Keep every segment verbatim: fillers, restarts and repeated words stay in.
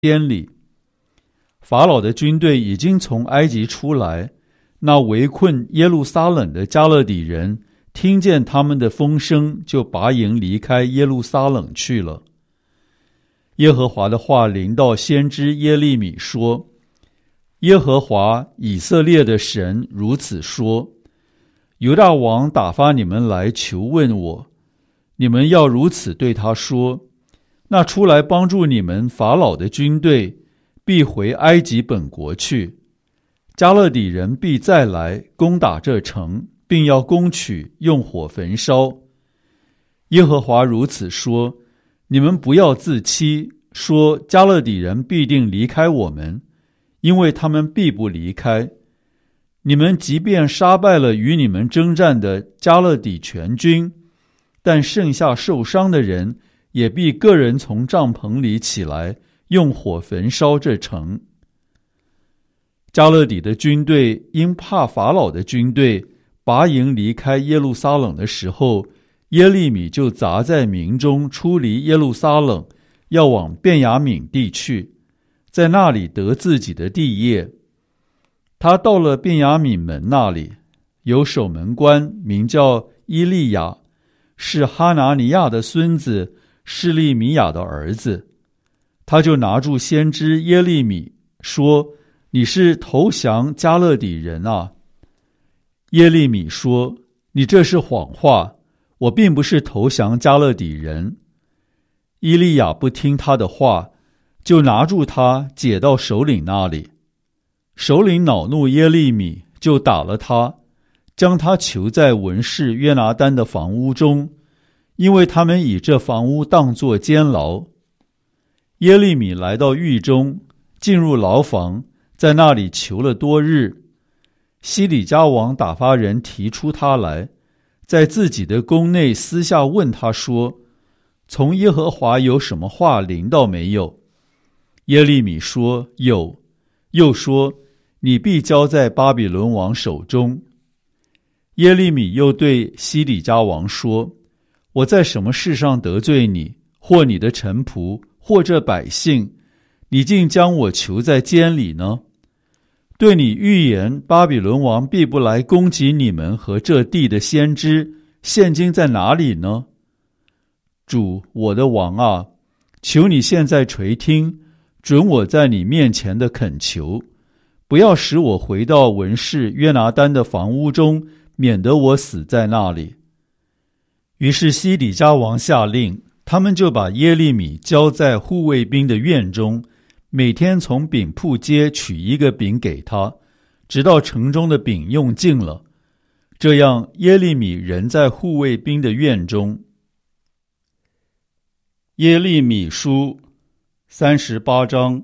监里。法老的军队已经从埃及出来，那围困耶路撒冷的迦勒底人听见他们的风声，就拔营离开耶路撒冷去了。耶和华的话临到先知耶利米说：耶和华以色列的神如此说，犹大王打发你们来求问我，你们要如此对他说：那出来帮助你们法老的军队必回埃及本国去，迦勒底人必再来攻打这城，并要攻取，用火焚烧。耶和华如此说：你们不要自欺，说迦勒底人必定离开我们，因为他们必不离开。你们即便杀败了与你们征战的迦勒底全军，但剩下受伤的人也必个人从帐篷里起来，用火焚烧这城。迦勒底的军队因怕法老的军队，拔营离开耶路撒冷的时候，耶利米就杂在民中出离耶路撒冷，要往便雅悯地去，在那里得自己的地业。他到了便雅悯门那里，有守门官名叫伊利亚，是哈拿尼亚的孙子示利米亚的儿子。他就拿住先知耶利米说：你是投降迦勒底人啊？耶利米说：你这是谎话，我并不是投降迦勒底人。伊利亚不听他的话，就拿住他解到首领那里。首领恼怒耶利米，就打了他，将他囚在文士约拿单的房屋中，因为他们以这房屋当作监牢。耶利米来到狱中，进入牢房，在那里囚了多日。西底家王打发人提出他来，在自己的宫内私下问他说：从耶和华有什么话临到没有？耶利米说：有。又说：你必交在巴比伦王手中。耶利米又对西底家王说：我在什么事上得罪你，或你的臣仆，或这百姓，你竟将我囚在监里呢？对你预言巴比伦王必不来攻击你们和这地的先知，现今在哪里呢？主我的王啊，求你现在垂听，准我在你面前的恳求，不要使我回到文士约拿单的房屋中，免得我死在那里。于是西底家王下令，他们就把耶利米交在护卫兵的院中，每天从饼铺街取一个饼给他，直到城中的饼用尽了。这样耶利米仍在护卫兵的院中。耶利米书三十八章。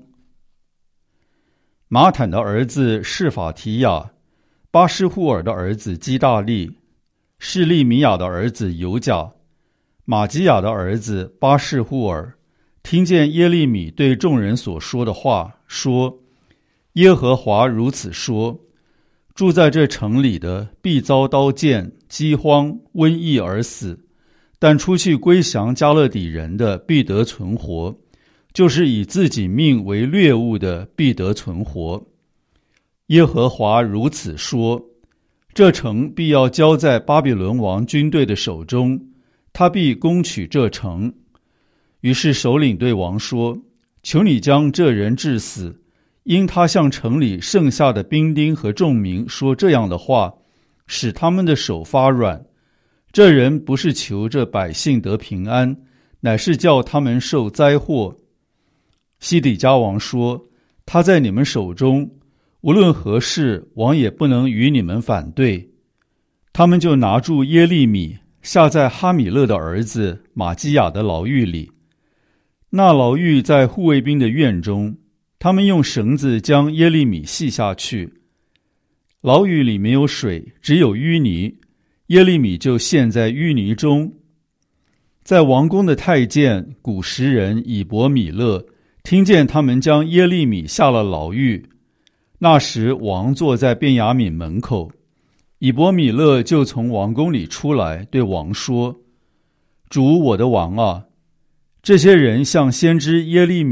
马坦的儿子示法提亚，巴施户尔的儿子基大利，示利米亚的儿子犹甲，玛基亚的儿子巴施户尔，听见耶利米对众人所说的话，说：耶和华如此说，住在这城里的必遭刀剑、饥荒、瘟疫而死，但出去归降迦勒底人的必得存活，就是以自己命为掠物的必得存活。耶和华如此说，这城必要交在巴比伦王军队的手中，他必攻取这城。于是首领对王说：求你将这人治死，因他向城里剩下的兵丁和众民说这样的话，使他们的手发软。这人不是求这百姓得平安，乃是叫他们受灾祸。西底家王说：他在你们手中，无论何事，王也不能与你们反对。他们就拿住耶利米，下在哈米勒的儿子玛基亚的牢狱里。那牢狱在护卫兵的院中，他们用绳子将耶利米系下去。牢狱里没有水，只有淤泥，耶利米就陷在淤泥中。在王宫的太监古时人以伯米勒听见他们将耶利米下了牢狱，那时王坐在便雅悯门口，以伯米勒就从王宫里出来，对王说：主我的王啊，这些人向先知耶利米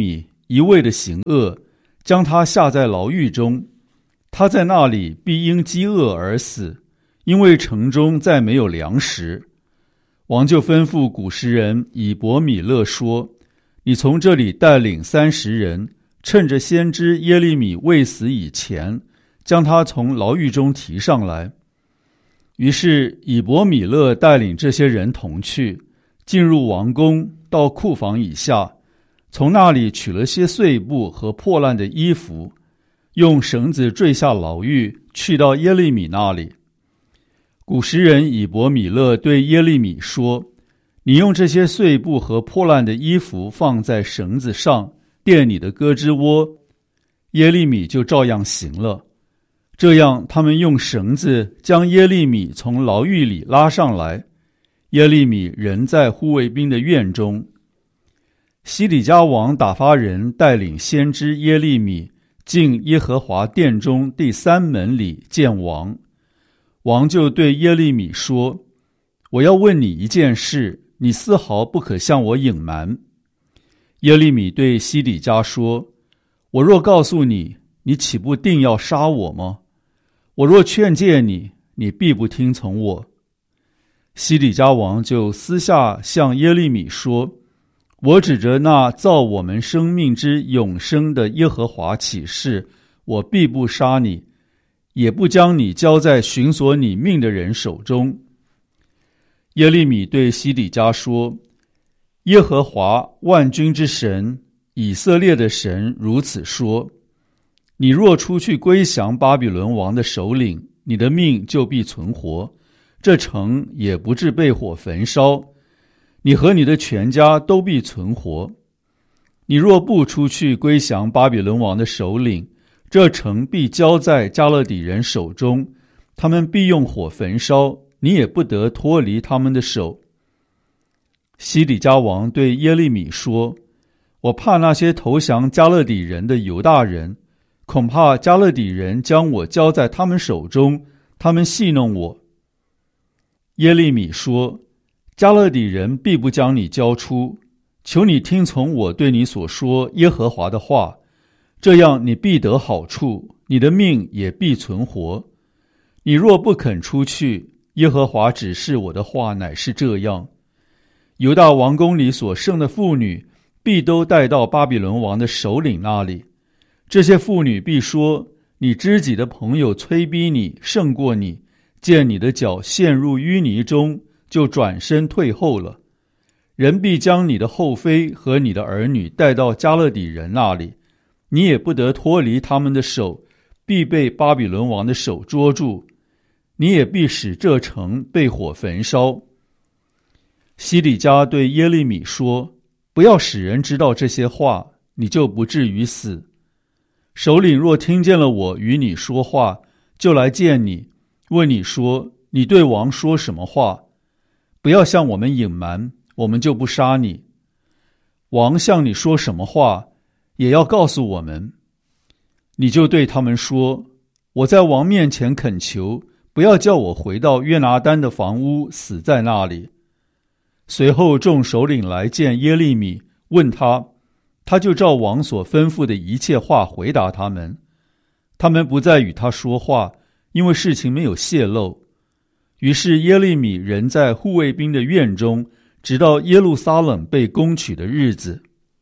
一味的行恶，将他下在牢狱中。他在那里必因饥饿而死，因为城中再没有粮食。王就吩咐古时人以伯米勒说：你从这里带领三十人，趁着先知耶利米未死以前，将他从牢狱中提上来。于是以伯米勒带领这些人同去，进入王宫，到库房以下，从那里取了些碎布和破烂的衣服，用绳子坠下牢狱，去到耶利米那里。古时人以伯米勒对耶利米说：你用这些碎布和破烂的衣服放在绳子上，垫你的胳肢窝。耶利米就照样行了。这样他们用绳子将耶利米从牢狱里拉上来，耶利米仍在护卫兵的院中。西底家王打发人带领先知耶利米进耶和华殿中第三门里见王。王就对耶利米说：我要问你一件事，你丝毫不可向我隐瞒。耶利米对西底家说：我若告诉你，你岂不定要杀我吗？我若劝诫你，你必不听从我。西底家王就私下向耶利米说：我指着那造我们生命之永生的耶和华起誓，我必不杀你，也不将你交在寻索你命的人手中。耶利米对西底家说：耶和华万军之神，以色列的神如此说：你若出去归降巴比伦王的首领，你的命就必存活，这城也不致被火焚烧，你和你的全家都必存活。你若不出去归降巴比伦王的首领，这城必交在迦勒底人手中，他们必用火焚烧，你也不得脱离他们的手。西底家王对耶利米说：我怕那些投降迦勒底人的犹大人，恐怕迦勒底人将我交在他们手中，他们戏弄我。耶利米说：迦勒底人必不将你交出，求你听从我对你所说耶和华的话，这样你必得好处，你的命也必存活。你若不肯出去，耶和华指示我的话乃是这样：犹大王宫里所生的妇女必都带到巴比伦王的首领那里，这些妇女必说：你知己的朋友催逼你胜过你，见你的脚陷入淤泥中，就转身退后了。人必将你的后妃和你的儿女带到迦勒底人那里，你也不得脱离他们的手，必被巴比伦王的手捉住，你也必使这城被火焚烧。西底家对耶利米说：不要使人知道这些话，你就不至于死。首领若听见了我与你说话，就来见你，问你说：你对王说什么话？不要向我们隐瞒，我们就不杀你。王向你说什么话，也要告诉我们。你就对他们说：我在王面前恳求，不要叫我回到约拿单的房屋，死在那里。随后众首领来见耶利米，问他，他就照王所吩咐的一切话回答他们。他们不再与他说话，因为事情没有泄露。于是耶利米仍在护卫兵的院中，直到耶路撒冷被攻取的日子。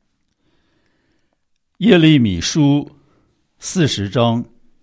耶利米书四十章。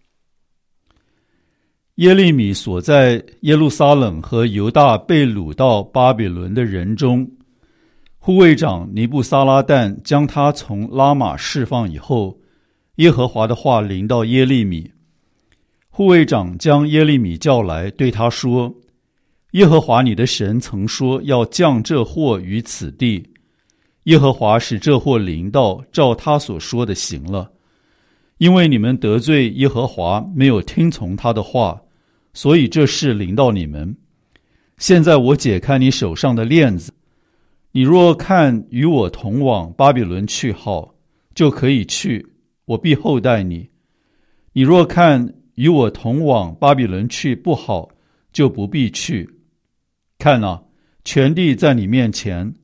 耶利米所在耶路撒冷和犹大被掳到巴比伦的人中，护卫长尼布撒拉旦将他从拉玛释放以后，耶和华的话临到耶利米。护卫长将耶利米叫来，对他说：耶和华你的神曾说要降这祸于此地，耶和华使这祸临到，照他所说的行了。因为你们得罪耶和华，没有听从他的话，所以这事临到你们。现在我解开你手上的链子，你若看与我同往巴比伦去好，就可以去，我必厚待你；你若看与我同往巴比伦去不好，就不必去。看啊，全地在你面前，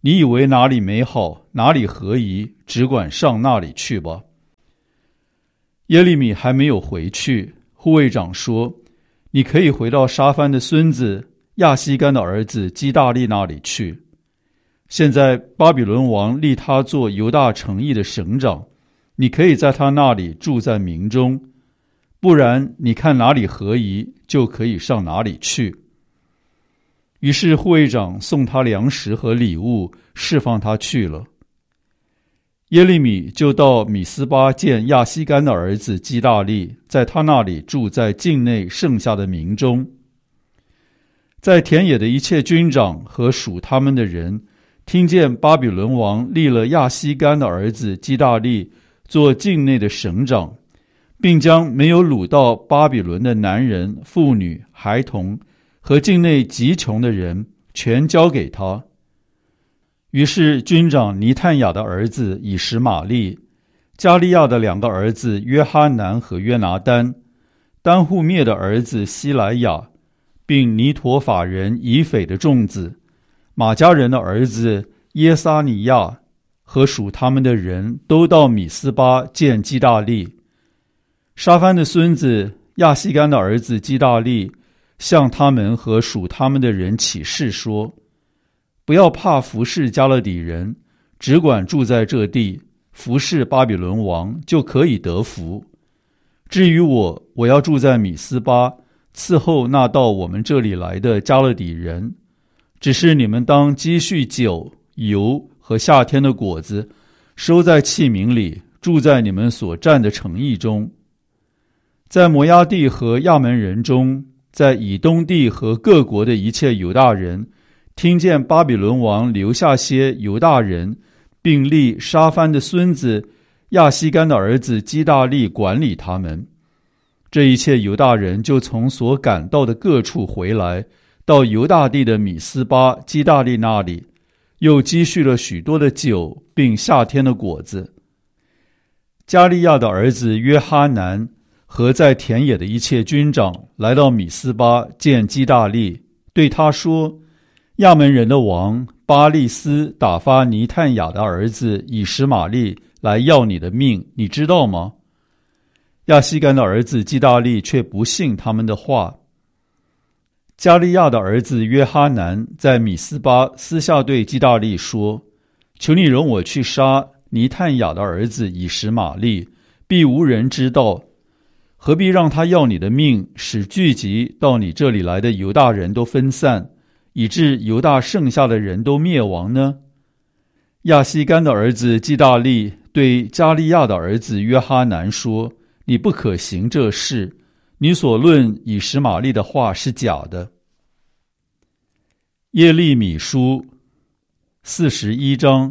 你以为哪里美好，哪里合宜，只管上那里去吧。”耶利米还没有回去，护卫长说：“你可以回到沙番的孙子亚西干的儿子基大利那里去。现在巴比伦王立他做犹大城邑的省长，你可以在他那里住在民中，不然你看哪里合宜，就可以上哪里去。”于是护卫长送他粮食和礼物，释放他去了。耶利米就到米斯巴见亚西干的儿子基大利，在他那里住在境内剩下的民中。在田野的一切军长和属他们的人，听见巴比伦王立了亚西干的儿子基大利做境内的省长，并将没有掳到巴比伦的男人、妇女、孩童和境内极穷的人全交给他。于是军长尼探雅的儿子以实玛利、加利亚的两个儿子约哈南和约拿丹、丹户灭的儿子希莱亚，并尼陀法人以斐的众子马加人的儿子耶撒尼亚和属他们的人，都到米斯巴见基大利。沙番的孙子亚西干的儿子基大利向他们和属他们的人起誓说：“不要怕服侍加勒底人，只管住在这地，服侍巴比伦王，就可以得福。至于我，我要住在米斯巴，伺候那到我们这里来的加勒底人。只是你们当积蓄酒、油和夏天的果子，收在器皿里，住在你们所占的城邑中。在摩押地和亚门人中，在以东地和各国的一切犹大人，听见巴比伦王留下些犹大人，并立沙番的孙子亚西干的儿子基大利管理他们。这一切犹大人就从所赶到的各处回来，到犹大地的米斯巴基大利那里，又积蓄了许多的酒，并夏天的果子。加利亚的儿子约哈南和在田野的一切军长来到米斯巴见基大利，对他说：“亚门人的王巴利斯打发尼探雅的儿子以实玛利来要你的命，你知道吗？”亚西干的儿子基大利却不信他们的话。加利亚的儿子约哈南在米斯巴私下对基大利说：“求你容我去杀尼探雅的儿子以实玛利，必无人知道。何必让他要你的命，使聚集到你这里来的犹大人都分散，以致犹大剩下的人都灭亡呢？”亚西干的儿子基大利对加利亚的儿子约哈南说：“你不可行这事，你所论以实玛利的话是假的。”耶利米书四十一章。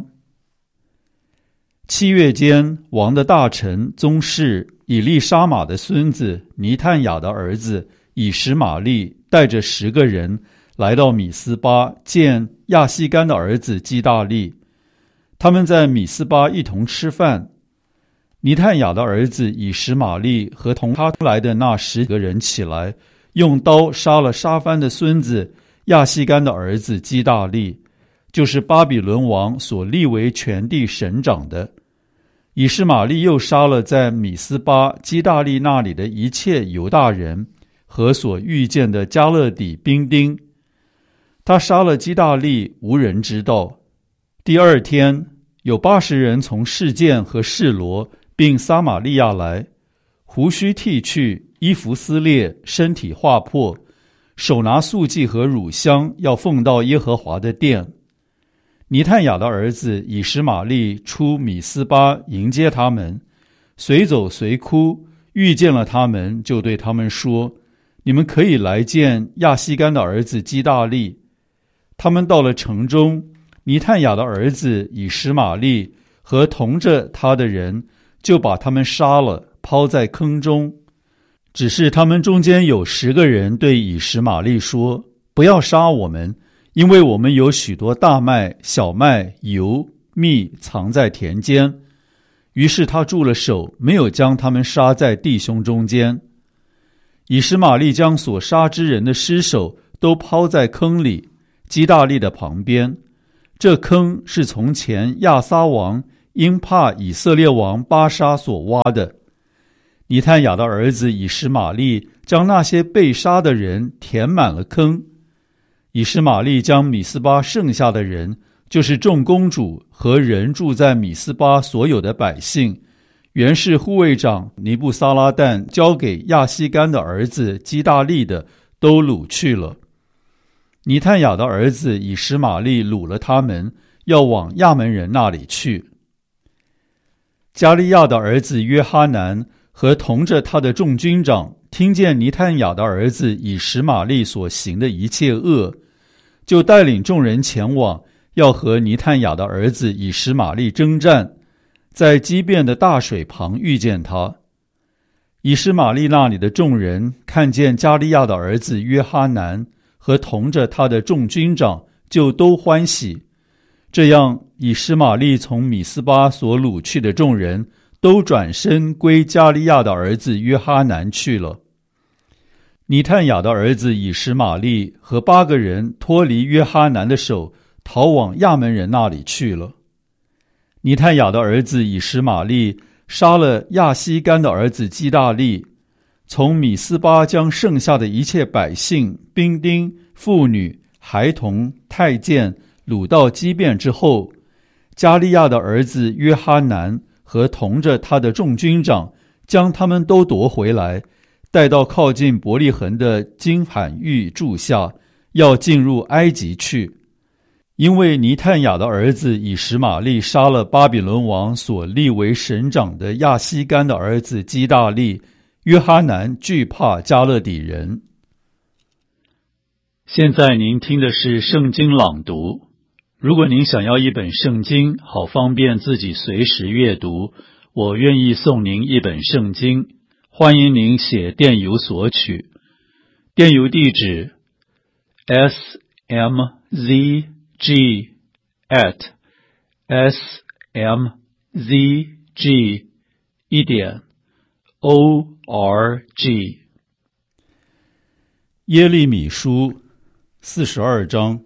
七月间，王的大臣宗室以利沙玛的孙子尼探雅的儿子以实玛利带着十个人来到米斯巴见亚西干的儿子基大利。他们在米斯巴一同吃饭。尼探雅的儿子以实玛利和同他来的那十个人起来，用刀杀了沙番的孙子亚西干的儿子基大利，就是巴比伦王所立为全地省长的。以实玛利又杀了在米斯巴基大利那里的一切犹大人和所遇见的加勒底兵丁。他杀了基大利，无人知道。第二天，有八十人从示剑和示罗并撒玛利亚来，胡须剃去，衣服撕裂，身体划破，手拿素祭和乳香，要奉到耶和华的殿。尼探雅的儿子以实玛利出米斯巴迎接他们，随走随哭，遇见了他们，就对他们说：“你们可以来见亚西干的儿子基大利。”他们到了城中，尼探雅的儿子以实玛利和同着他的人就把他们杀了，抛在坑中。只是他们中间有十个人对以实玛利说：“不要杀我们，因为我们有许多大麦、小麦、油、蜜藏在田间。”于是他住了手，没有将他们杀在弟兄中间。以实玛利将所杀之人的尸首都抛在坑里，基大利的旁边， 这坑是从前亚撒王因怕以色列王巴沙所挖的。尼探雅的儿子以实玛利将那些被杀的人填满了坑。以实玛利将米斯巴剩下的人，就是众公主和人住在米斯巴所有的百姓，原是护卫长尼布撒拉旦交给亚西干的儿子基大利的，都掳去了。尼探雅的儿子以实玛利掳了他们，要往亚门人那里去。加利亚的儿子约哈南和同着他的众军长听见尼探雅的儿子以实玛利所行的一切恶，就带领众人前往，要和尼探雅的儿子以实玛利征战，在基遍的大水旁遇见他。以实玛利那里的众人看见加利亚的儿子约哈南和同着他的众军长，就都欢喜。这样，以实玛利从米斯巴所掳去的众人都转身归加利亚的儿子约哈南去了。尼探雅的儿子以实玛利和八个人脱离约哈南的手，逃往亚门人那里去了。尼探雅的儿子以实玛利杀了亚西干的儿子基大利，从米斯巴将剩下的一切百姓、兵丁、妇女、孩童、太监掳到基遍之后，加利亚的儿子约哈南和同着他的众军长将他们都夺回来，带到靠近伯利恒的金罕玉住下，要进入埃及去。因为尼探雅的儿子以实玛利杀了巴比伦王所立为省长的亚西干的儿子基大利，约哈南惧怕加勒底人。现在您听的是圣经朗读。如果您想要一本圣经，好方便自己随时阅读，我愿意送您一本圣经，欢迎您写电邮索取。电邮地址 s m z g at s m z g 一点 o r g。 耶利米书四十二章。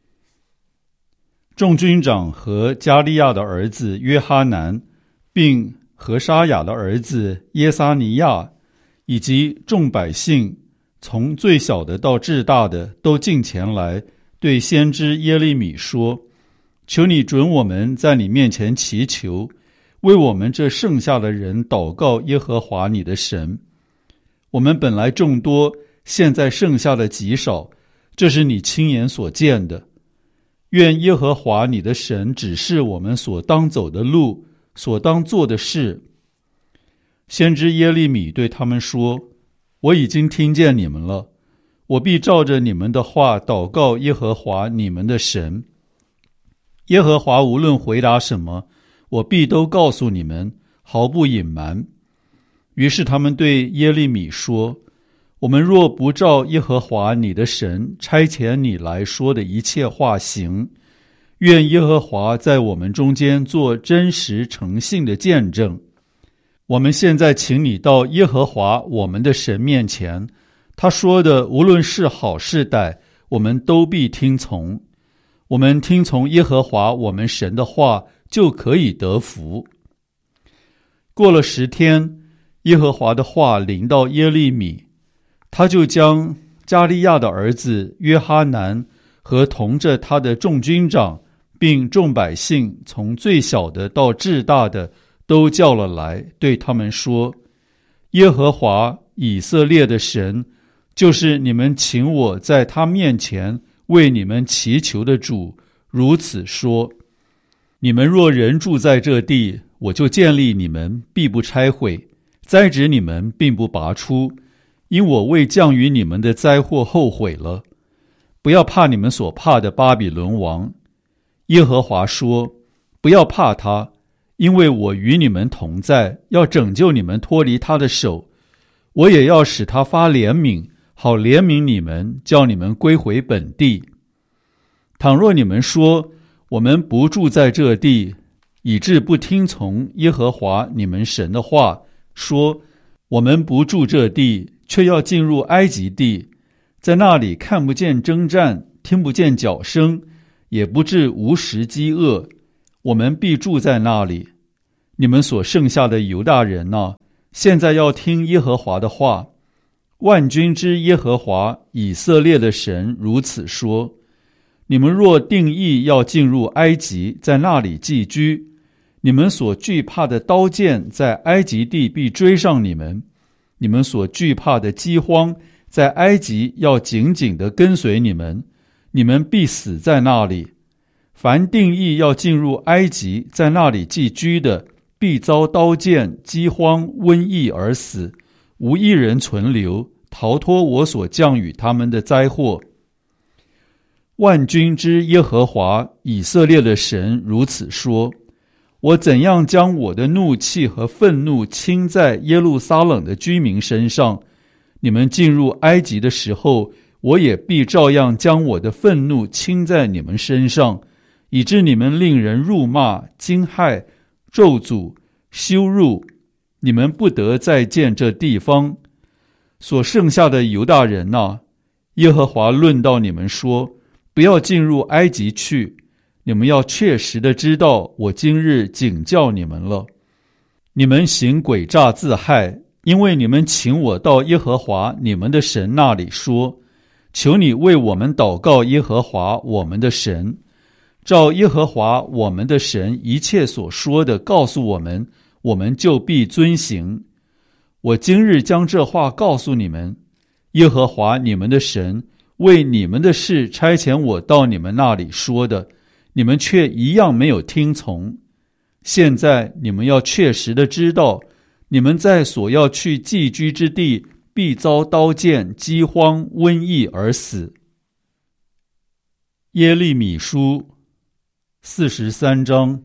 众军长和加利亚的儿子约哈南，并何沙雅的儿子耶撒尼亚，以及众百姓，从最小的到至大的，都进前来，对先知耶利米说：求你准我们在你面前祈求，为我们这剩下的人祷告耶和华你的神。我们本来众多，现在剩下的极少，这是你亲眼所见的。愿耶和华你的神指示我们所当走的路，所当做的事。先知耶利米对他们说：我已经听见你们了，我必照着你们的话祷告耶和华你们的神。耶和华无论回答什么，我必都告诉你们，毫不隐瞒。于是他们对耶利米说：我们若不照耶和华你的神差遣你来说的一切话行，愿耶和华在我们中间做真实诚信的见证。我们现在请你到耶和华我们的神面前，他说的无论是好是歹，我们都必听从。我们听从耶和华我们神的话，就可以得福。过了十天，耶和华的话临到耶利米，他就将加利亚的儿子约哈南和同着他的众军长，并众百姓，从最小的到至大的，都叫了来，对他们说：耶和华以色列的神，就是你们请我在他面前为你们祈求的主，如此说：你们若人住在这地，我就建立你们，必不拆毁，栽植你们，并不拔出，因我为降于你们的灾祸后悔了。不要怕你们所怕的巴比伦王。耶和华说：不要怕他，因为我与你们同在，要拯救你们脱离他的手。我也要使他发怜悯，好怜悯你们，叫你们归回本地。倘若你们说，我们不住在这地，以致不听从耶和华你们神的话，说我们不住这地，却要进入埃及地，在那里看不见征战，听不见角声， 也不致无时饥饿，我们必住在那里。你们所剩下的犹大人哪，现在要听耶和华的话。万军之耶和华以色列的神如此说：你们若定义要进入埃及，在那里寄居，你们所惧怕的刀剑在埃及地必追上你们，你们所惧怕的饥荒在埃及要紧紧地跟随你们，你们必死在那里。凡定义要进入埃及，在那里寄居的，必遭刀剑、饥荒、瘟疫而死，无一人存留，逃脱我所降与他们的灾祸。万军之耶和华以色列的神如此说：我怎样将我的怒气和愤怒倾在耶路撒冷的居民身上，你们进入埃及的时候，我也必照样将我的愤怒倾在你们身上，以致你们令人辱骂、惊骇、咒诅、羞辱，你们不得再见这地方。所剩下的犹大人哪，耶和华论到你们说：不要进入埃及去，你们要确实的知道，我今日警教你们了。你们行诡诈自害，因为你们请我到耶和华你们的神那里说：求你为我们祷告耶和华我们的神，照耶和华我们的神一切所说的告诉我们，我们就必遵行。我今日将这话告诉你们，耶和华你们的神为你们的事差遣我到你们那里说的，你们却一样没有听从。现在你们要确实的知道，你们在所要去寄居之地，必遭刀剑、饥荒、瘟疫而死。耶利米书四十三章。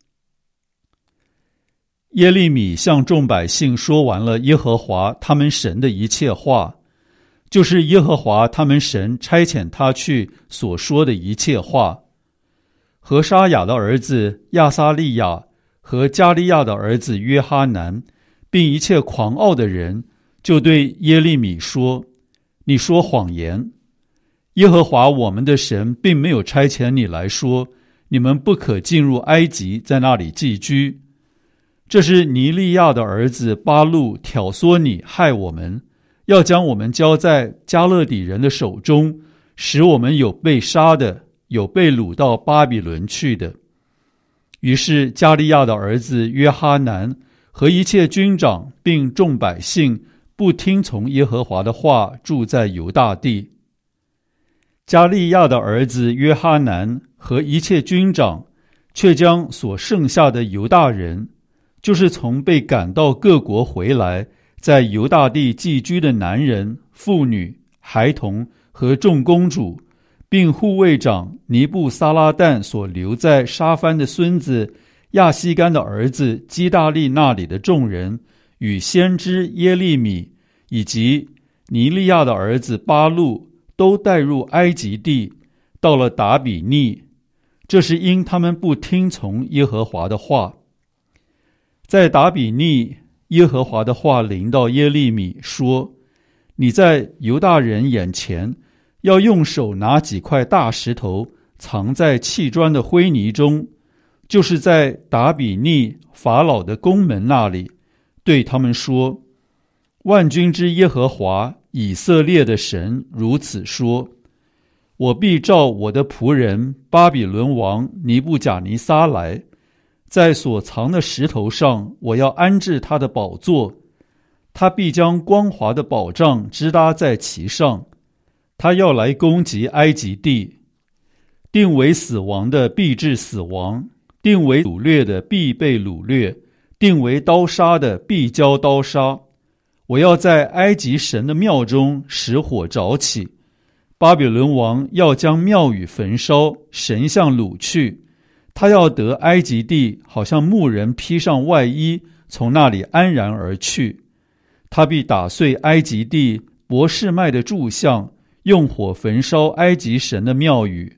耶利米向众百姓说完了耶和华他们神的一切话，就是耶和华他们神差遣他去所说的一切话。何沙雅的儿子亚撒利亚和加利亚的儿子约哈南，并一切狂傲的人，就对耶利米说：你说谎言，耶和华我们的神并没有差遣你来说，你们不可进入埃及，在那里寄居。这是尼利亚的儿子巴路挑唆你害我们，要将我们交在加勒底人的手中，使我们有被杀的，有被掳到巴比伦去的。于是加利亚的儿子约哈南和一切军长并众百姓不听从耶和华的话，住在犹大地。加利亚的儿子约哈南和一切军长却将所剩下的犹大人，就是从被赶到各国回来，在犹大地寄居的男人、妇女、孩童和众公主，并护卫长尼布撒拉旦所留在沙番的孙子亚西干的儿子基大利那里的众人，与先知耶利米以及尼利亚的儿子巴路，都带入埃及地，到了达比尼。这是因他们不听从耶和华的话。在达比尼，耶和华的话临到耶利米说：你在犹大人眼前，要用手拿几块大石头，藏在砌砖的灰泥中，就是在达比尼法老的宫门那里，对他们说：万军之耶和华以色列的神如此说：我必召我的仆人巴比伦王尼布甲尼撒来，在所藏的石头上，我要安置他的宝座，他必将光华的宝杖支搭在其上。他要来攻击埃及地，定为死亡的必致死亡，定为掳掠的必被掳掠，定为刀杀的必交刀杀。我要在埃及神的庙中使火着起，巴比伦王要将庙宇焚烧，神像掳去。他要得埃及地，好像牧人披上外衣，从那里安然而去。他必打碎埃及地伯示麦的柱像，用火焚烧埃及神的庙宇。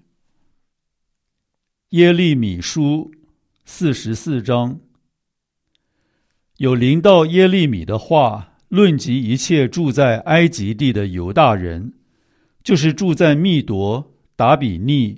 耶利米书四十四章。有临到耶利米的话，论及一切住在埃及地的犹大人，就是住在密夺、达比尼、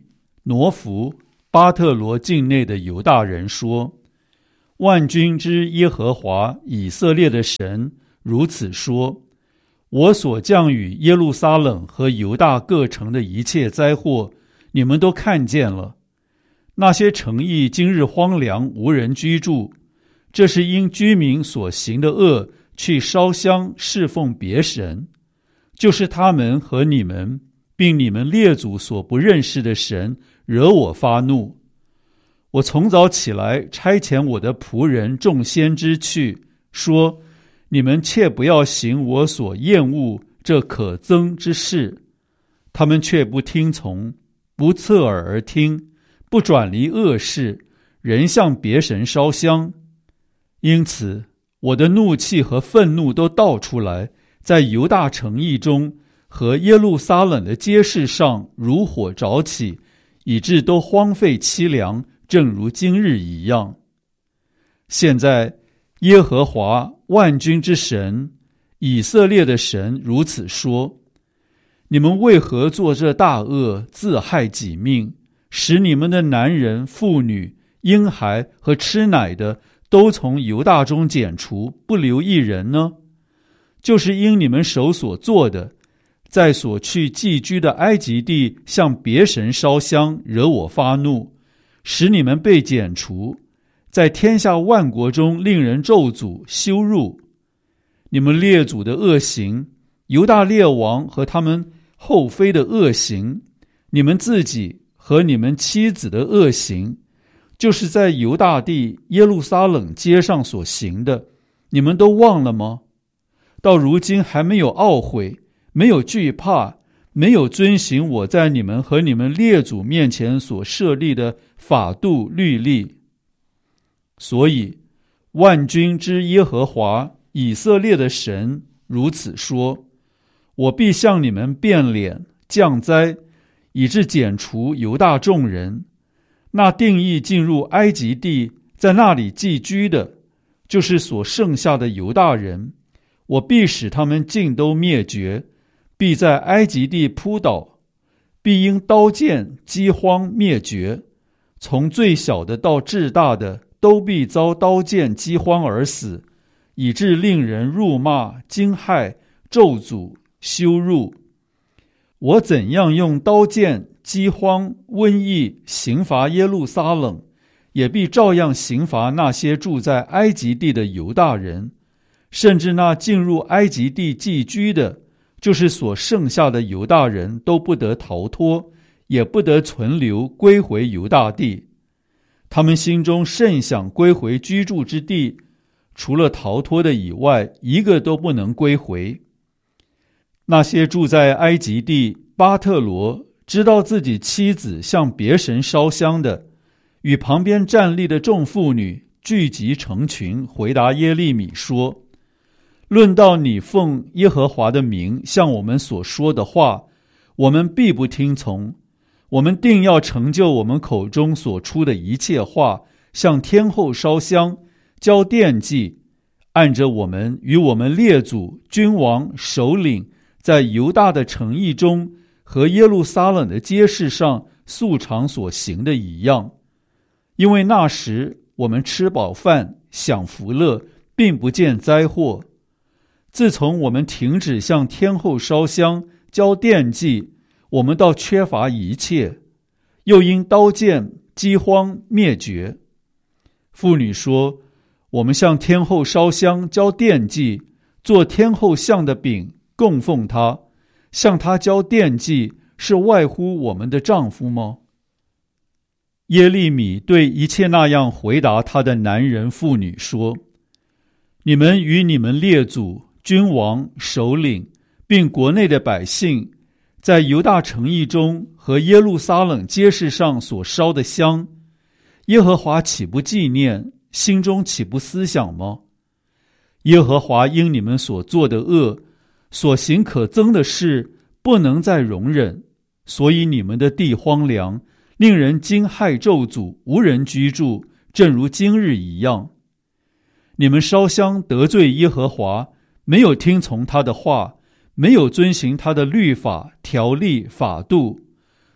挪弗、巴特罗境内的犹大人说：万军之耶和华以色列的神如此说，我所降与耶路撒冷和犹大各城的一切灾祸，你们都看见了。那些城邑今日荒凉，无人居住，这是因居民所行的恶，去烧香侍奉别神，就是他们和你们并你们列祖所不认识的神，惹我发怒。我从早起来，差遣我的仆人众先知去，说：你们切不要行我所厌恶这可憎之事。他们却不听从，不侧耳而听，不转离恶事，仍向别神烧香。因此我的怒气和愤怒都倒出来，在犹大城邑中和耶路撒冷的街市上如火着起，以致都荒废凄凉，正如今日一样。现在耶和华万军之神，以色列的神如此说：你们为何做这大恶，自害己命，使你们的男人、妇女、婴孩和吃奶的都从犹大中剪除，不留一人呢？就是因你们手所做的，在所去寄居的埃及地向别神烧香，惹我发怒，使你们被剪除，在天下万国中令人咒诅羞辱。你们列祖的恶行，犹大列王和他们后妃的恶行，你们自己和你们妻子的恶行，就是在犹大地耶路撒冷街上所行的，你们都忘了吗？到如今还没有懊悔，没有惧怕，没有遵行我在你们和你们列祖面前所设立的法度律例。所以万军之耶和华以色列的神如此说：我必向你们变脸降灾，以致剪除犹大众人。那定义进入埃及地，在那里寄居的，就是所剩下的犹大人，我必使他们尽都灭绝，必在埃及地扑倒，必因刀剑饥荒灭绝，从最小的到至大的都必遭刀剑饥荒而死，以致令人辱骂、惊骇、咒诅、羞辱。我怎样用刀剑、饥荒、瘟疫刑罚耶路撒冷，也必照样刑罚那些住在埃及地的犹大人，甚至那进入埃及地寄居的，就是所剩下的犹大人，都不得逃脱，也不得存留，归回犹大地。他们心中甚想归回居住之地，除了逃脱的以外，一个都不能归回。那些住在埃及地巴特罗知道自己妻子向别神烧香的，与旁边站立的众妇女聚集成群，回答耶利米说：论到你奉耶和华的名向我们所说的话，我们必不听从。我们定要成就我们口中所出的一切话，向天后烧香，交奠祭，按着我们与我们列祖、君王、首领在犹大的城邑中和耶路撒冷的街市上素常所行的一样。因为那时我们吃饱饭，享福乐，并不见灾祸。自从我们停止向天后烧香，交奠祭，我们倒缺乏一切，又因刀剑、饥荒灭绝。妇女说：我们向天后烧香，交奠祭，做天后像的饼，供奉她，向她交奠祭，是外乎我们的丈夫吗？耶利米对一切那样回答他的男人妇女说：你们与你们列祖、君王、首领，并国内的百姓，在犹大城邑中和耶路撒冷街市上所烧的香，耶和华岂不纪念，心中岂不思想吗？耶和华因你们所做的恶，所行可憎的事，不能再容忍，所以你们的地荒凉，令人惊骇咒诅，无人居住，正如今日一样。你们烧香得罪耶和华，没有听从他的话，没有遵行他的律法、条例、法度，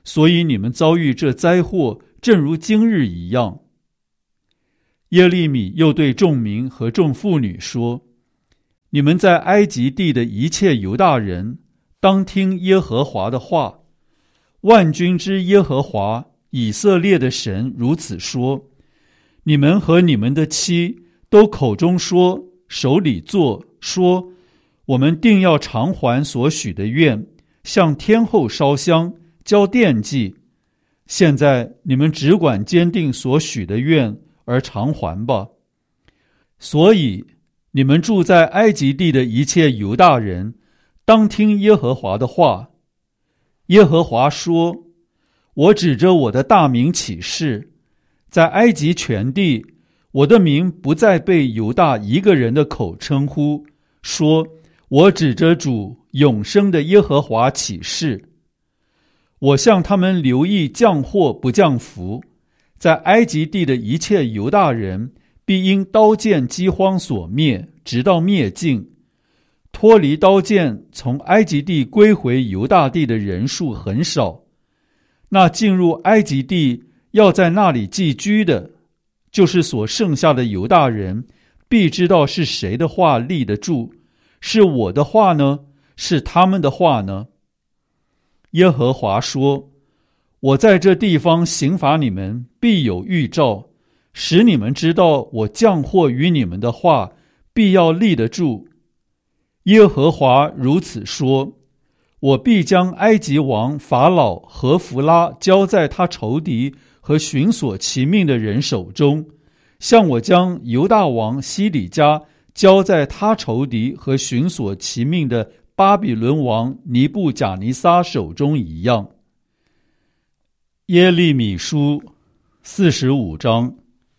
所以你们遭遇这灾祸，正如今日一样。耶利米又对众民和众妇女说：你们在埃及地的一切犹大人，当听耶和华的话。万军之耶和华以色列的神如此说：你们和你们的妻都口中说，手里做，说我们定要偿还所许的愿，向天后烧香，交奠祭。现在你们只管坚定所许的愿而偿还吧。所以你们住在埃及地的一切犹大人，当听耶和华的话。耶和华说：我指着我的大名起誓，在埃及全地，我的名不再被犹大一个人的口称呼，说我指着主永生的耶和华起誓。我向他们留意降祸不降福，在埃及地的一切犹大人必因刀剑饥荒所灭，直到灭尽。脱离刀剑从埃及地归回犹大地的人数很少，那进入埃及地要在那里寄居的，就是所剩下的犹大人，必知道是谁的话立得住，是我的话呢，是他们的话呢？耶和华说：我在这地方刑罚你们，必有预兆，使你们知道我降祸于你们的话必要立得住。耶和华如此说：我必将埃及王法老和弗拉交在他仇敌和寻索其命的人手中，像我将犹大王西底家交在他仇敌和寻索其命的巴比伦王尼布甲尼撒手中一样。耶利米书四十五章。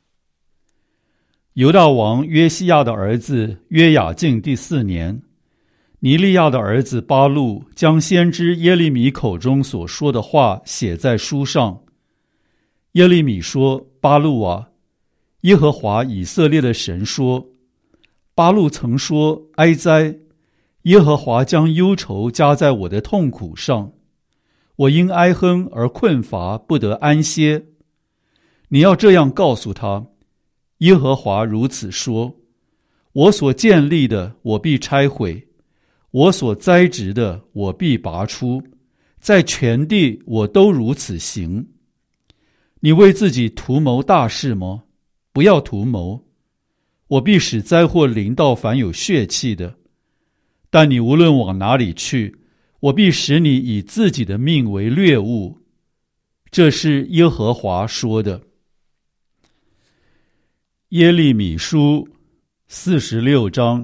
犹大王约西亚的儿子约雅敬第四年，尼利亚的儿子巴录将先知耶利米口中所说的话写在书上。耶利米说：巴录啊，耶和华以色列的神说，巴录曾说，哀哉，耶和华将忧愁加在我的痛苦上，我因哀哼而困乏，不得安歇。你要这样告诉他，耶和华如此说：我所建立的，我必拆毁；我所栽植的，我必拔出，在全地我都如此行。你为自己图谋大事吗？不要图谋。我必使灾祸临到凡有血气的，但你无论往哪里去，我必使你以自己的命为掠物。这是耶和华说的。耶利米书四十六章。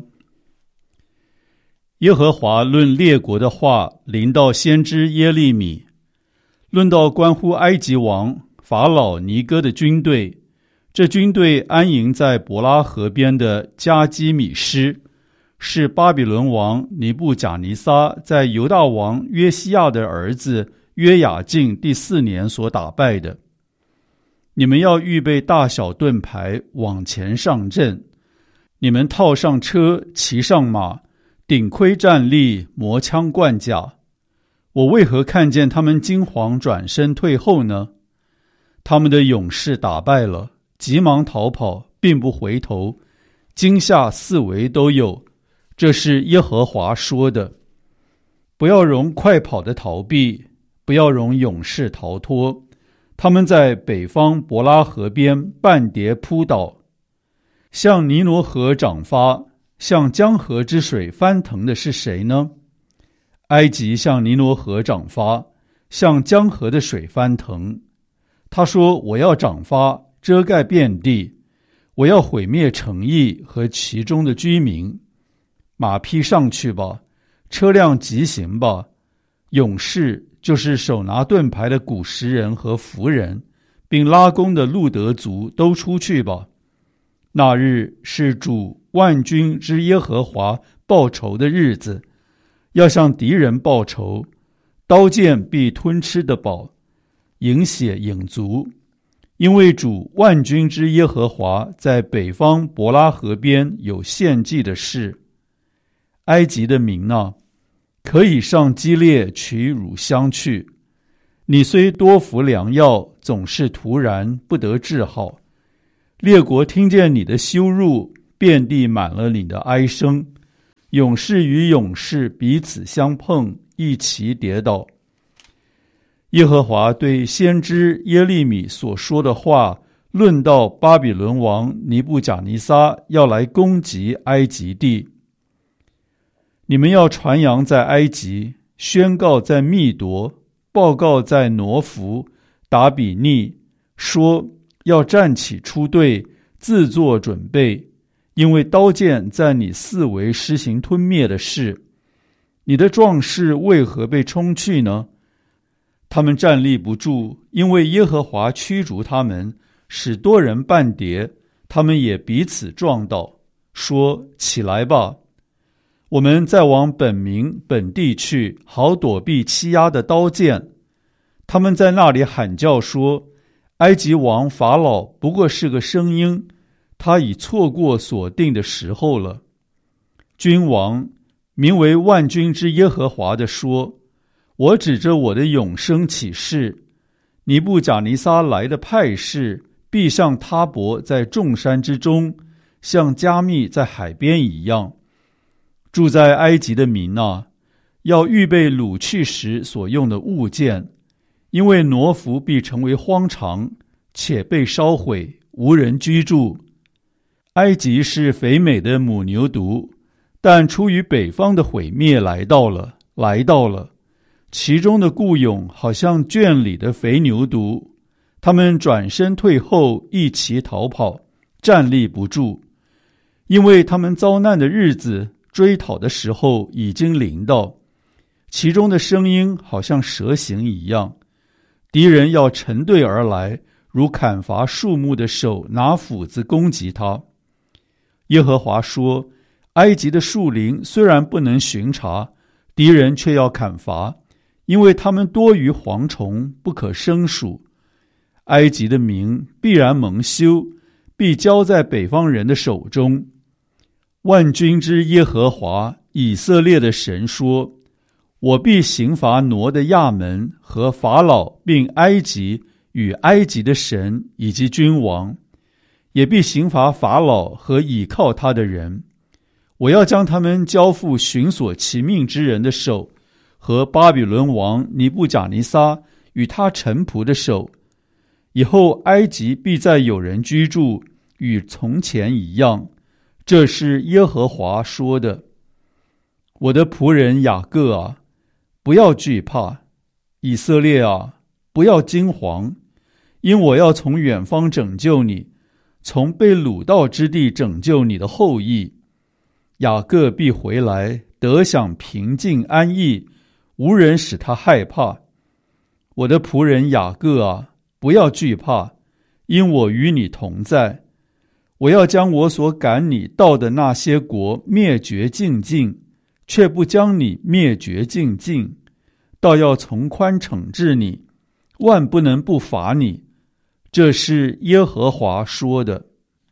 耶和华论列国的话临到先知耶利米，论到关乎埃及王法老尼哥的军队，这军队安营在伯拉河边的加基米施，是巴比伦王尼布甲尼撒在犹大王约西亚的儿子约雅敬第四年所打败的。你们要预备大小盾牌，往前上阵。你们套上车，骑上马，顶盔站立，磨枪贯甲。我为何看见他们惊惶转身退后呢？他们的勇士打败了，急忙逃跑，并不回头，惊吓四围都有。这是耶和华说的。不要容快跑的逃避，不要容勇士逃脱。他们在北方伯拉河边半跌扑倒，向尼罗河涨发，向江河之水翻腾的是谁呢？埃及向尼罗河涨发，向江河的水翻腾。他说：我要涨发，遮盖遍地，我要毁灭城邑和其中的居民。马匹上去吧，车辆疾行吧，勇士就是手拿盾牌的古实人和弗人，并拉弓的路德族都出去吧。那日是主万军之耶和华报仇的日子，要向敌人报仇，刀剑必吞吃的饱，饮血饮足。因为主万军之耶和华在北方伯拉河边有献祭的事。埃及的民啊，可以上基列取乳香去， 你虽多服良药，总是突然不得治好。列国听见你的羞辱，遍地满了你的哀声。勇士与勇士彼此相碰，一齐跌倒。耶和华对先知耶利米所说的话，论到巴比伦王尼布甲尼撒要来攻击埃及地。你们要传扬在埃及，宣告在密夺，报告在挪弗、达比尼，说要站起出队，自作准备，因为刀剑在你四围施行吞灭的事。你的壮士为何被冲去呢？他们站立不住，因为耶和华驱逐他们，使多人半跌，他们也彼此撞倒，说：起来吧，我们再往本民本地去，好躲避欺压的刀剑。他们在那里喊叫说：埃及王法老不过是个声音，他已错过所定的时候了。君王名为万军之耶和华的说：我指着我的永生起誓，尼布甲尼撒来的派士必像他伯在众山之中，像加密在海边一样。住在埃及的民啊，要预备掳去时所用的物件，因为挪弗必成为荒场，且被烧毁，无人居住。埃及是肥美的母牛犊，但出于北方的毁灭来到了，来到了。其中的雇佣好像圈里的肥牛犊，他们转身退后，一齐逃跑，站立不住，因为他们遭难的日子，追讨的时候已经临到。其中的声音好像蛇形一样，敌人要成队而来，如砍伐树木的手拿斧子攻击他。耶和华说：埃及的树林虽然不能巡查，敌人却要砍伐，因为他们多于蝗虫，不可胜数。埃及的民必然蒙羞，必交在北方人的手中。万军之耶和华以色列的神说：我必刑罚挪的亚门和法老，并埃及与埃及的神以及君王，也必刑罚法老和倚靠他的人。我要将他们交付寻索其命之人的手，和巴比伦王尼布甲尼撒与他臣仆的手。以后埃及必再有人居住，与从前一样。这是耶和华说的。我的仆人雅各啊，不要惧怕；以色列啊，不要惊惶，因我要从远方拯救你，从被掳到之地拯救你的后裔。雅各必回来，得享平静安逸，无人使他害怕。我的仆人雅各啊，不要惧怕，因我与你同在。我要将我所赶你到的那些国灭绝尽尽，却不将你灭绝尽尽，倒要从宽惩治你，万不能不罚你。这是耶和华说的。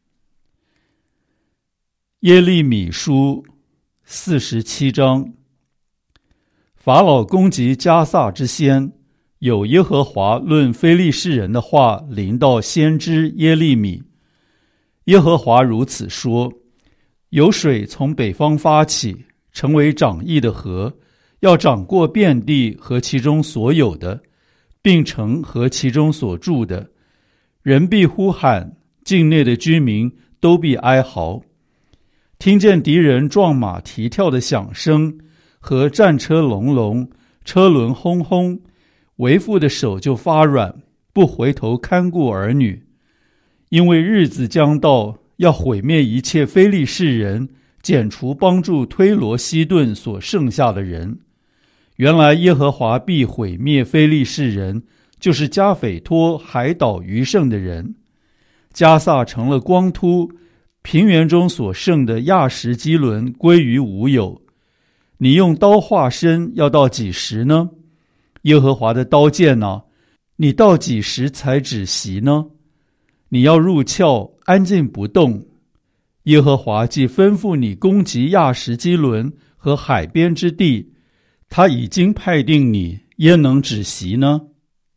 耶利米书四十七章。法老攻击迦萨之先，有耶和华论非利士人的话临到先知耶利米。耶和华如此说：有水从北方发起，成为涨溢的河，要涨过遍地和其中所有的，并城和其中所住的。人必呼喊，境内的居民都必哀嚎。听见敌人撞马蹄跳的响声和战车隆隆，车轮轰轰，为父的手就发软，不回头看顾儿女。因为日子将到，要毁灭一切非利士人，剪除帮助推罗西顿所剩下的人。原来耶和华必毁灭非利士人，就是加斐托海岛余剩的人。加萨成了光秃，平原中所剩的亚什基伦归于无有。你用刀划身，要到几时呢？耶和华的刀剑啊，你到几时才止息呢？你要入鞘，安静不动。耶和华既吩咐你攻击亚什基伦和海边之地，他已经派定你，焉能止息呢？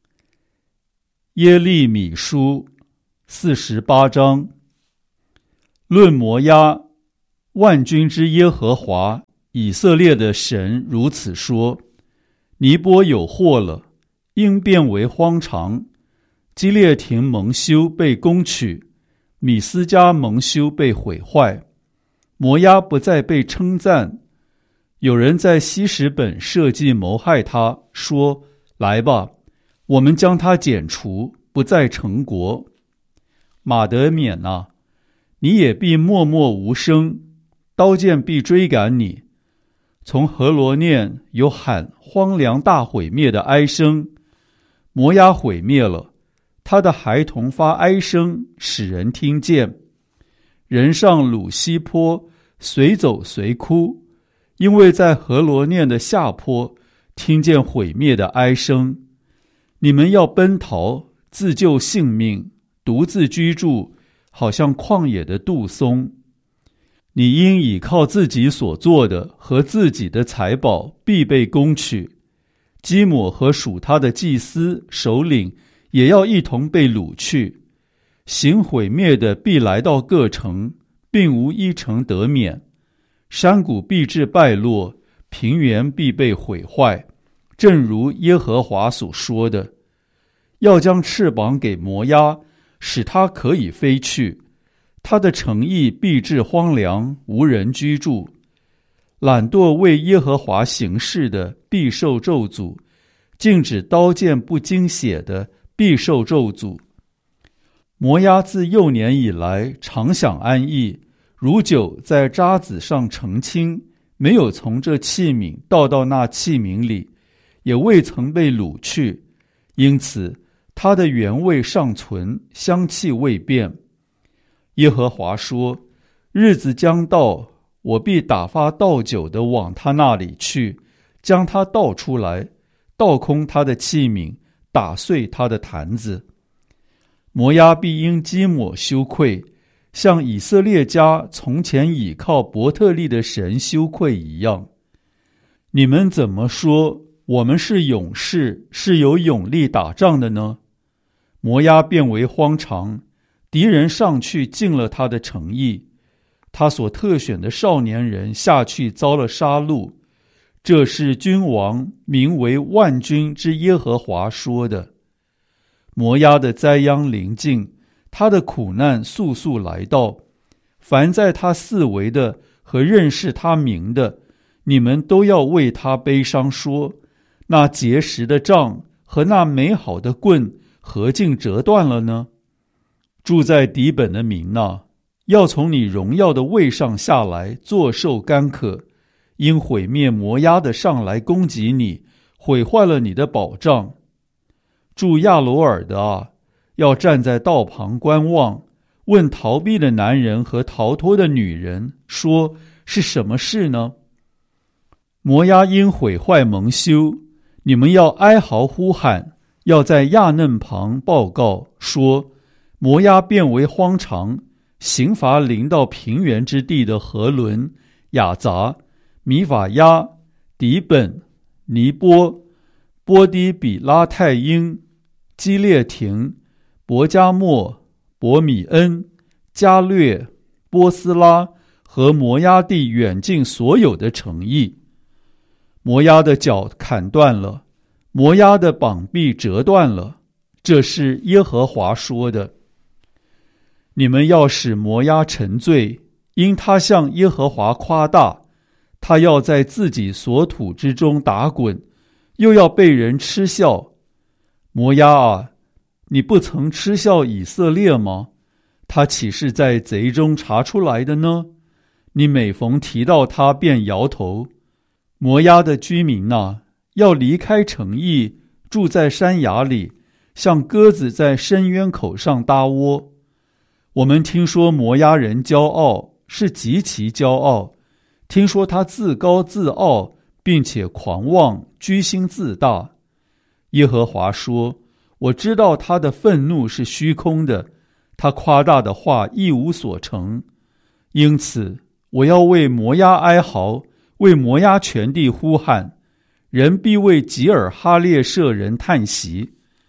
耶利米书四十八章。论摩押，万军之耶和华以色列的神如此说：尼波有祸了，因变为荒场；基列亭蒙羞被攻取，米斯迦蒙羞被毁坏。摩押不再被称赞，有人在希实本设计谋害他，说：来吧，我们将他剪除，不再成国。马得缅啊，你也必默默无声，刀剑必追赶你。从何罗念有喊荒凉大毁灭的哀声，摩押毁灭了，他的孩童发哀声，使人听见。人上鲁西坡，随走随哭，因为在何罗念的下坡听见毁灭的哀声。你们要奔逃，自救性命，独自居住，好像旷野的杜松。你应倚靠自己所做的和自己的财宝，必被攻取。基抹和属他的祭司首领也要一同被掳去。行毁灭的必来到各城，并无一城得免。山谷必致败落，平原必被毁坏，正如耶和华所说的。要将翅膀给摩押，使它可以飞去。他的城邑必致荒凉，无人居住。懒惰为耶和华行事的必受咒诅，禁止刀剑不经血的必受咒诅。摩押自幼年以来常享安逸，如酒在渣滓上澄清，没有从这器皿倒到那器皿里，也未曾被掳去，因此它的原味尚存，香气未变。耶和华说：日子将到，我必打发倒酒的往他那里去，将他倒出来，倒空他的器皿，打碎他的坛子。摩押必因基抹羞愧，像以色列家从前倚靠伯特利的神羞愧一样。你们怎么说我们是勇士，是有勇力打仗的呢？摩押变为荒场，敌人上去进了他的城邑，他所特选的少年人下去遭了杀戮。这是君王名为万军之耶和华说的。摩押的灾殃临近，他的苦难速速来到。凡在他四围的和认识他名的，你们都要为他悲伤说：那结实的杖和那美好的棍何竟折断了呢？住在底本的民哪，要从你荣耀的位上下来，坐受干渴，因毁灭摩押的上来攻击你，毁坏了你的保障。住亚罗尔的啊，要站在道旁观望，问逃避的男人和逃脱的女人，说是什么事呢？摩押因毁坏蒙羞，你们要哀嚎呼喊，要在亚嫩旁报告说：摩押变为荒场，刑罚临到平原之地的何伦、雅杂、米法亚、底本、尼波、波低比拉太因、基列亭、伯加莫、伯米恩、加略、波斯拉和摩押地远近所有的城邑。摩押的脚砍断了，摩押的膀臂折断了，这是耶和华说的。你们要使摩押沉醉，因他向耶和华夸大，他要在自己所土之中打滚，又要被人嗤笑。摩押啊，你不曾嗤笑以色列吗？他岂是在贼中查出来的呢？你每逢提到他便摇头。摩押的居民啊，要离开城邑，住在山崖里，像鸽子在深渊口上搭窝。我们听说摩押人骄傲，是极其骄傲，听说他自高自傲，并且狂妄，居心自大。耶和华说：我知道他的愤怒是虚空的，他夸大的话一无所成。因此我要为摩押哀嚎，为摩押全地呼喊，人必为吉尔哈列舍人叹息。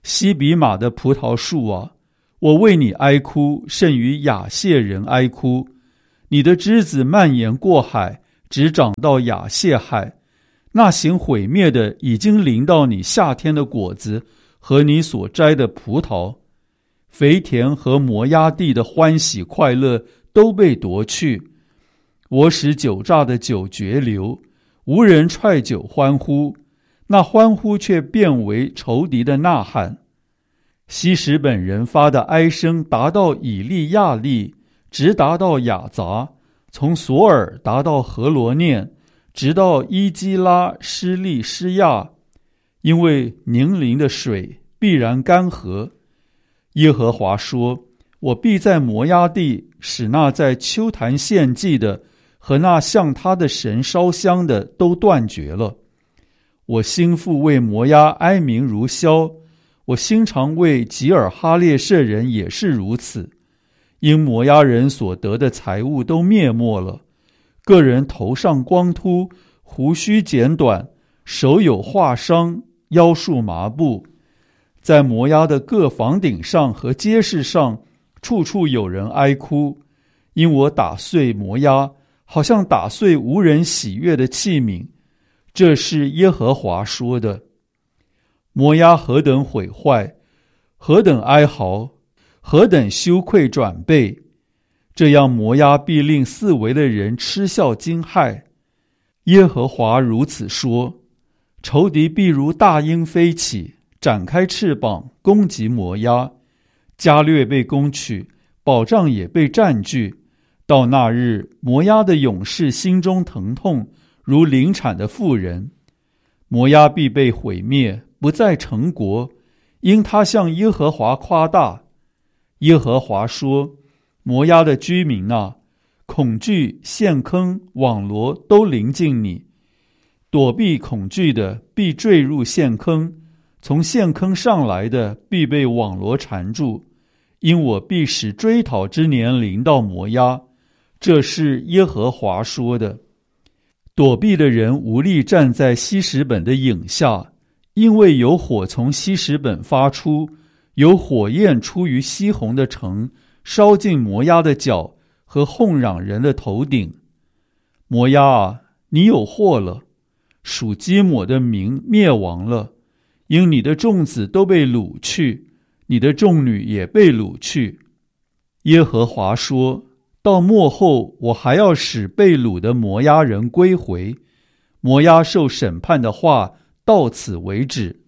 西比玛的葡萄树啊，我为你哀哭，甚于亚谢人哀哭。你的枝子蔓延过海，直长到亚谢海。那行毁灭的已经临到你夏天的果子和你所摘的葡萄。肥田和摩押地的欢喜快乐都被夺去。我使酒榨的酒绝流，无人踹酒欢呼，那欢呼却变为仇敌的呐喊。希实本人发的哀声达到以利亚利，直达到雅杂，从索尔达到何罗念，直到伊基拉施利施亚，因为宁陵的水必然干涸。耶和华说，我必在摩押地使那在丘坛献祭的和那向他的神烧香的都断绝了。我心腹为摩押哀鸣如箫，我心肠为吉尔哈列舍人也是如此。因摩押人所得的财物都灭没了，个人头上光秃，胡须剪短，手有划伤，腰束麻布。在摩押的各房顶上和街市上，处处有人哀哭，因我打碎摩押，好像打碎无人喜悦的器皿。这是耶和华说的。摩押何等毁坏，何等哀嚎，何等羞愧转背，这样摩押必令四围的人嗤笑惊骇。耶和华如此说，仇敌必如大鹰飞起，展开翅膀攻击摩押。加略被攻取，保障也被占据。到那日，摩押的勇士心中疼痛，如临产的妇人。摩押必被毁灭，不再成国，因他向耶和华夸大。耶和华说，摩押的居民啊，恐惧、陷坑、网罗都临近你。躲避恐惧的必坠入陷坑，从陷坑上来的必被网罗缠住。因我必使追讨之年临到摩押，这是耶和华说的。躲避的人无力站在希实本的影下，因为有火从希实本发出，有火焰出于西宏的城，烧尽摩押的脚和哄嚷人的头顶。摩押啊，你有祸了，属基抹的民灭亡了，因你的众子都被掳去，你的众女也被掳去。耶和华说，到末后我还要使被掳的摩押人归回。摩押受审判的话到此为止。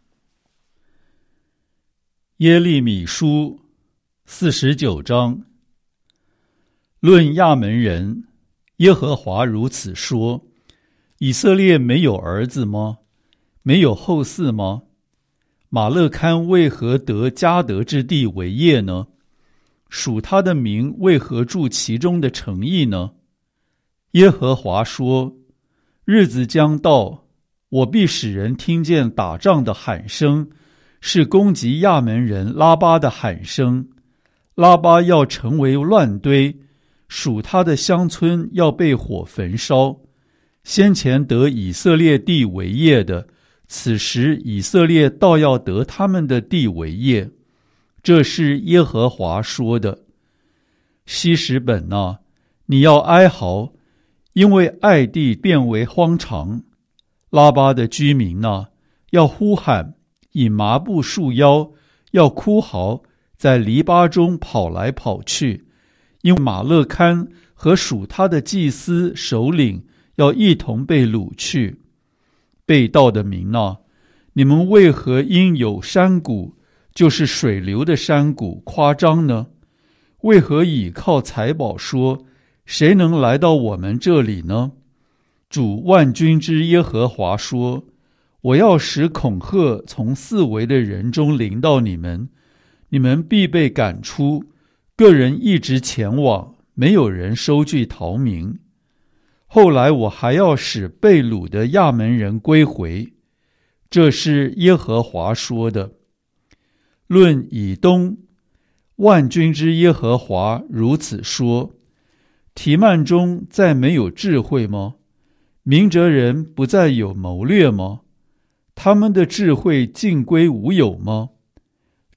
耶利米书四十九章。论亚门人，耶和华如此说，以色列没有儿子吗？没有后嗣吗？马勒堪为何得迦得之地为业呢？属他的民为何住其中的城邑呢？耶和华说，日子将到，我必使人听见打仗的喊声，是攻击亚门人拉巴的喊声。拉巴要成为乱堆，属他的乡村要被火焚烧。先前得以色列地为业的，此时以色列倒要得他们的地为业。这是耶和华说的。希实本啊，你要哀嚎，因为爱地变为荒场。拉巴的居民啊，要呼喊，以麻布束腰，要哭嚎，在篱笆中跑来跑去。因马勒堪和属他的祭司首领要一同被掳去。被盗的民啊，你们为何因有山谷，就是水流的山谷夸张呢？为何倚靠财宝说，谁能来到我们这里呢？主万军之耶和华说，我要使恐吓从四围的人中临到你们，你们必被赶出，个人一直前往，没有人收据逃民。后来我还要使被掳的亚门人归回，这是耶和华说的。论以东，万军之耶和华如此说，提曼中再没有智慧吗？明哲人不再有谋略吗？他们的智慧尽归无有吗？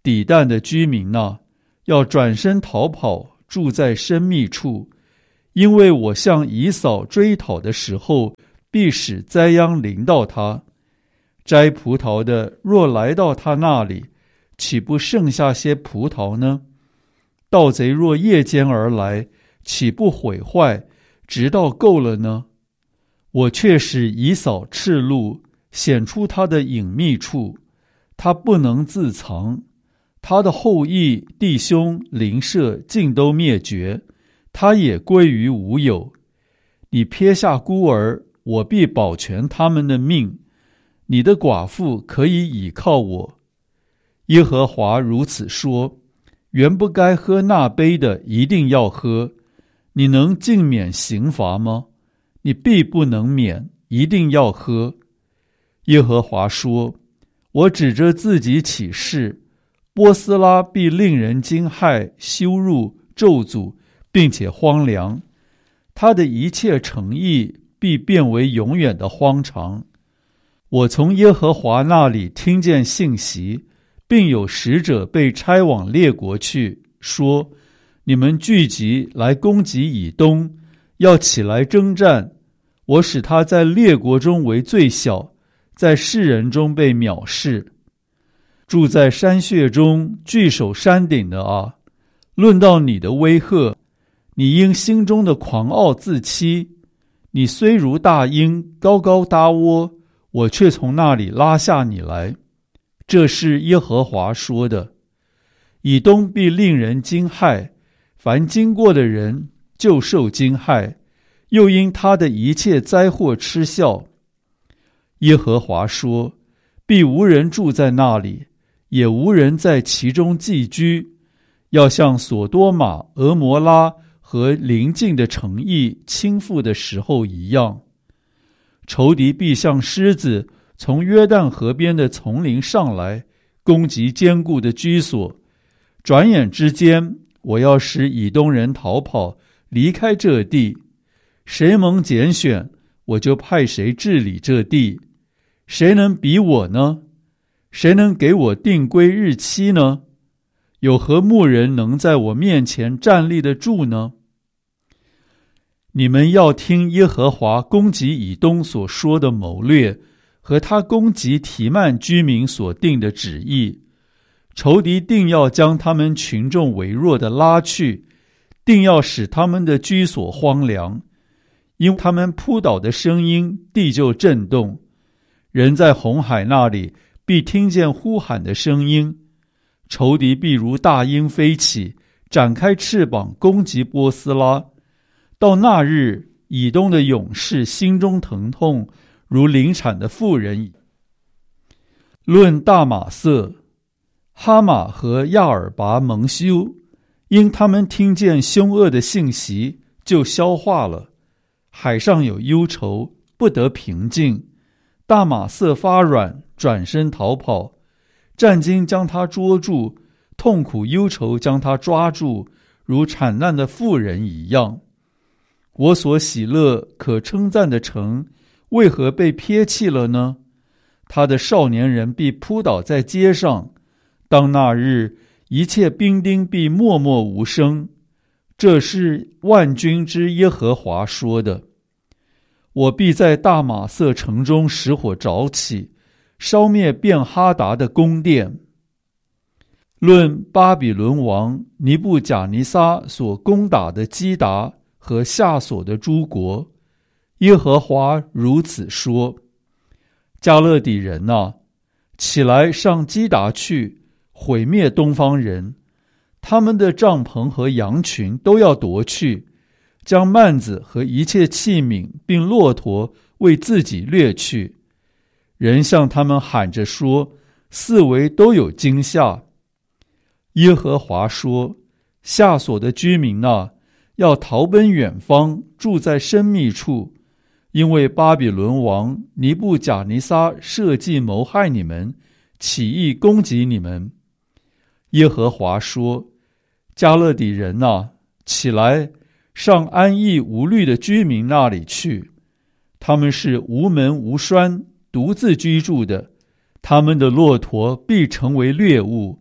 底但的居民啊，要转身逃跑，住在深密处，因为我向以扫追讨的时候，必使灾殃临到他。摘葡萄的若来到他那里，岂不剩下些葡萄呢？盗贼若夜间而来，岂不毁坏，直到够了呢？我却使以扫赤露，显出他的隐秘处，他不能自藏。他的后裔、弟兄、邻舍尽都灭绝，他也归于无有。你撇下孤儿，我必保全他们的命。你的寡妇可以倚靠我。耶和华如此说：原不该喝那杯的，一定要喝。你能尽免刑罚吗？你必不能免，一定要喝。耶和华说：我指着自己起誓，波斯拉必令人惊骇、羞辱、咒诅，并且荒凉。他的一切诚意必变为永远的荒常。我从耶和华那里听见信息，并有使者被差往列国去，说：你们聚集来攻击以东，要起来征战。我使他在列国中为最小，在世人中被藐视。住在山穴中、据守山顶的啊，论到你的威吓，你因心中的狂傲自欺。你虽如大鹰，高高搭窝，我却从那里拉下你来。这是耶和华说的。以东必令人惊骇，凡经过的人就受惊骇，又因他的一切灾祸嗤笑。耶和华说：必无人住在那里，也无人在其中寄居，要像所多玛、俄摩拉和邻近的城邑倾覆的时候一样。仇敌必像狮子从约旦河边的丛林上来，攻击坚固的居所。转眼之间，我要使以东人逃跑，离开这地。谁蒙拣选，我就派谁治理这地。谁能比我呢？谁能给我定规日期呢？有何牧人能在我面前站立得住呢？你们要听耶和华攻击以东所说的谋略，和他攻击提曼居民所定的旨意。仇敌定要将他们群众微弱的拉去，定要使他们的居所荒凉。因他们扑倒的声音，地就震动。人在红海那里必听见呼喊的声音。仇敌必如大鹰飞起，展开翅膀攻击波斯拉。到那日，以东的勇士心中疼痛，如临产的妇人。论大马色、哈马和亚尔拔蒙羞，因他们听见凶恶的信息，就消化了。海上有忧愁，不得平静。大马色发软，转身逃跑。战兢将他捉住，痛苦忧愁将他抓住，如产难的妇人一样。我所喜乐可称赞的城，为何被撇弃了呢？他的少年人必扑倒在街上。当那日，一切兵丁必默默无声。这是万军之耶和华说的。我必在大马色城中使火着起，烧灭便哈达的宫殿。论巴比伦王尼布甲尼撒所攻打的基达和下所的诸国，耶和华如此说：加勒底人啊，起来上基达去，毁灭东方人。他们的帐篷和羊群都要夺去，将幔子和一切器皿并骆驼为自己掠去。人向他们喊着说：四围都有惊吓。耶和华说：下所的居民啊，要逃奔远方，住在深密处，因为巴比伦王尼布甲尼撒设计谋害你们，起意攻击你们。耶和华说：加勒底人啊，起来，上安逸无虑的居民那里去。他们是无门无栓，独自居住的。他们的骆驼必成为掠物，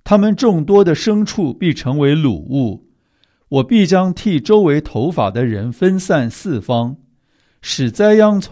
他们众多的牲畜必成为掳物，我必将剃周围头发的人分散四方，使灾殃从